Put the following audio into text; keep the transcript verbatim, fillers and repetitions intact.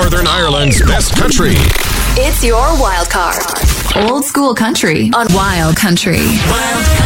Northern Ireland's best country. It's your wild card. Old school country on Wild Country. Wild